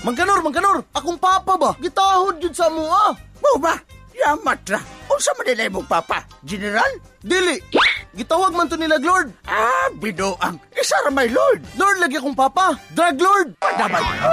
Mangkanor, akong papa ba? Gitahod jud sa mo ah. Mo ba? Yamat ra. Unsa man nila imong papa? General? Dili, gitawag man to nila Lord. Binuang. Isa ra may Lord. Lord lagi akong papa, drug lord. Damay.